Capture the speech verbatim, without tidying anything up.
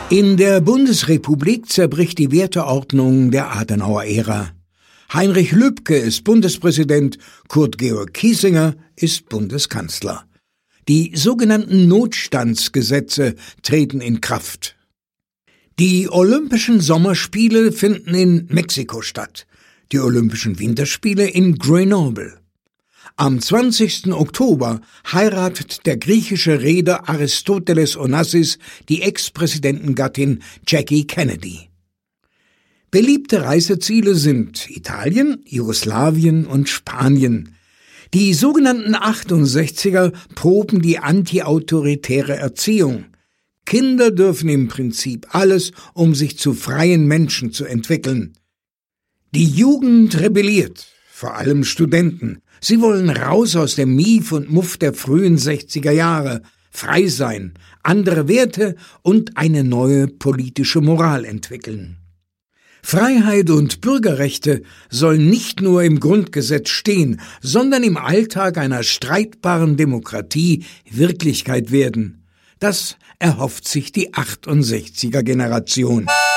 In der Bundesrepublik zerbricht die Werteordnung der Adenauer-Ära. Heinrich Lübke ist Bundespräsident, Kurt Georg Kiesinger ist Bundeskanzler. Die sogenannten Notstandsgesetze treten in Kraft. Die Olympischen Sommerspiele finden in Mexiko statt, die Olympischen Winterspiele in Grenoble. Am zwanzigsten Oktober heiratet der griechische Reeder Aristoteles Onassis die Ex-Präsidentengattin Jackie Kennedy. Beliebte Reiseziele sind Italien, Jugoslawien und Spanien. Die sogenannten achtundsechziger proben die antiautoritäre Erziehung. Kinder dürfen im Prinzip alles, um sich zu freien Menschen zu entwickeln. Die Jugend rebelliert, vor allem Studenten. Sie wollen raus aus dem Mief und Muff der frühen sechziger Jahre, frei sein, andere Werte und eine neue politische Moral entwickeln. Freiheit und Bürgerrechte sollen nicht nur im Grundgesetz stehen, sondern im Alltag einer streitbaren Demokratie Wirklichkeit werden. Das erhofft sich die achtundsechziger Generation.